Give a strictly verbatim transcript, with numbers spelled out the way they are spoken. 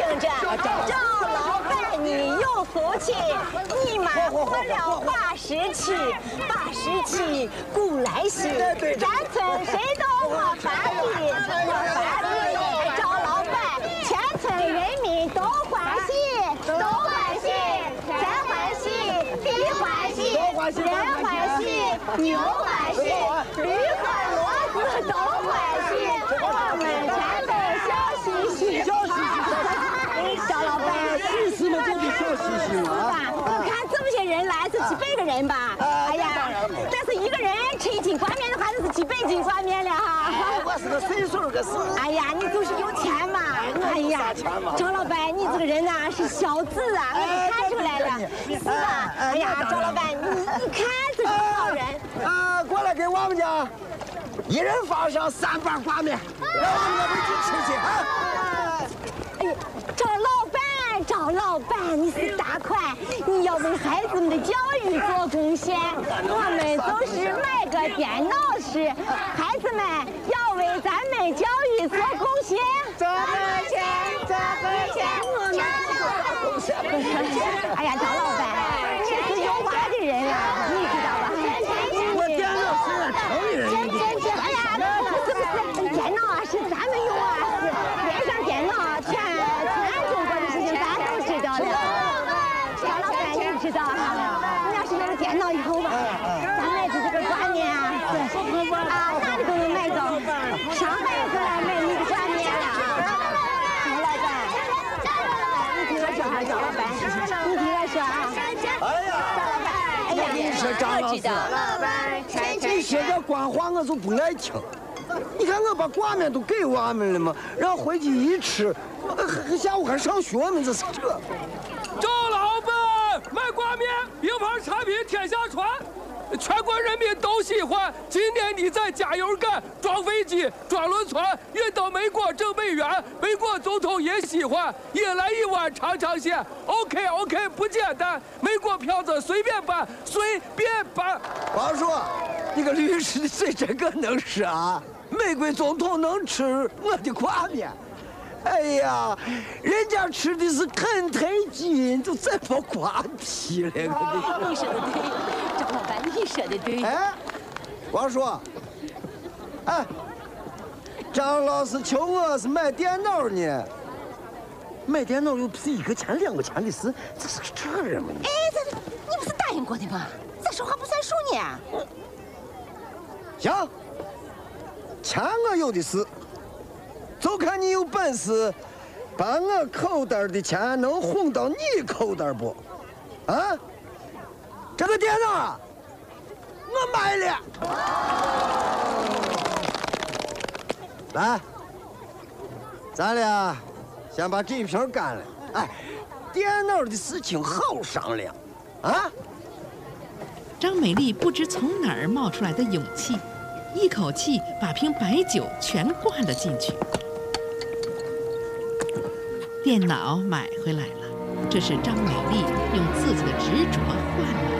着，赵老板你有福气，你满活了八十七，八十七古来稀，山村谁都没法比，没法比。赵老板，全村人民都欢喜，都欢喜，山欢喜，地欢喜，人欢喜，牛欢喜，驴和骡子都欢喜，我们全都笑嘻嘻。 笑嘻嘻， 赵老板， 喜事嘛就得笑嘻嘻嘛。 我看这么些人来是几百个人吧？哎呀，但是一个人吃一斤挂面的话，那是几百斤挂面了哈。 我是个岁数个是。 哎呀，你就是有钱嘛！哎呀，赵老板，你这个人呐是小子啊，我就看出来了，是吧？哎呀，赵老板，你你看这是好人。 啊，过来给我们家一人放上三瓣挂面，让我们回去吃去啊！ 哎呀，赵老板，赵老板，你是大款，你要为孩子们的教育做贡献。我们就是买个电脑吃，孩子们要为咱们教育做贡献。 做贡献，做贡献，我们做贡献。 哎呀，赵老板，这是有娃的人啊，你知道吧？ 我电脑是俺城里人用的。 哎呀，不是不是，电脑啊是咱们用啊，是连上电脑，全全中国的事情咱都知道了。赵老板，你知道哈？你要是有了电脑以后吧，咱买的这个挂面啊，是啊，哪里都能买到。上海就来买你的挂面了。赵老板，你听我说哈，赵老板，你听我说啊。 哎呀， 赵老板，哎呀， 你说张老师， 老板， 你现在官话我就不爱听。你看我把挂面都给娃们了嘛，让回去一吃，还下午还上学呢，这是这。 赵老板卖挂面，名牌产品天下传，全国人民都喜欢。今年你在加油干、装飞机、装轮船，运到美国挣美元，美国总统也喜欢。一来一往长长线 ，OK OK 不简单。美国票子随便办，随便办。 王叔，你个律师的嘴真个能说啊！美国总统能吃我的挂面。哎呀，人家吃的是肯泰基，都怎么挂皮了？ 你说的对，赵老板，你说的对。 哎，王叔，哎，张老师求我是买电脑呢，买电脑又不是一个钱两个钱的事，这是个这人吗？ 哎，这你不是答应过的吗？再说话不算数呢。 行，钱我有的是。就看你有本事，把我口袋的钱能哄到你口袋不？啊，这个电脑啊，我买了。来，咱俩先把这一瓶干了。哎，电脑的事情好商量，啊？ 张美丽不知从哪儿冒出来的勇气，一口气把瓶白酒全灌了进去。电脑买回来了，这是张美丽用自己的执着换来的。